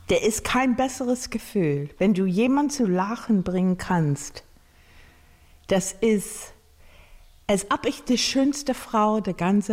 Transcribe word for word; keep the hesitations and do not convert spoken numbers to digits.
Der ist kein besseres Gefühl, wenn du jemanden zu lachen bringen kannst. Das ist, als ob ich die schönste Frau der ganzen